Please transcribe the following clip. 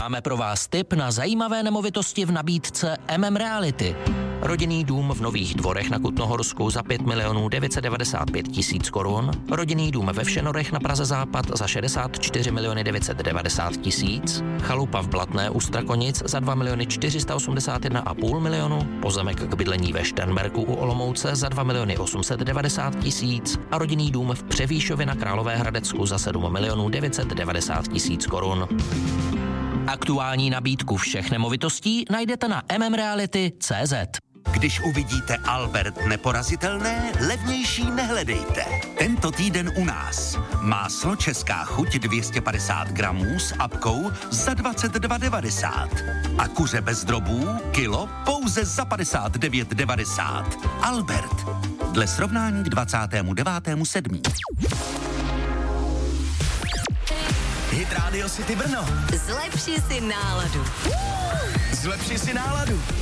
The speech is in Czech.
Máme pro vás tip na zajímavé nemovitosti v nabídce Reality. Rodinný dům v Nových Dvorech na Kutnohorsku za 5 995 000 korun, rodinný dům ve Všenorech na Praze Západ za 64 990 000, chalupa v Blatné u Strakonic za 2 481,5 milionu, pozemek k bydlení ve Šternberku u Olomouce za 2 890 000 a rodinný dům v Převýšově na Královéhradecku za 7 990 000 korun. Aktuální nabídku všech nemovitostí najdete na mmreality.cz. Když uvidíte Albert neporazitelné, levnější nehledejte. Tento týden u nás. Máslo Česká chuť 250 gramů s apkou za 22,90. A kuře bez drobů kilo pouze za 59,90. Albert. Dle srovnání k 29.7. Hit Radio City Brno. Zlepši si náladu. Zlepši si náladu.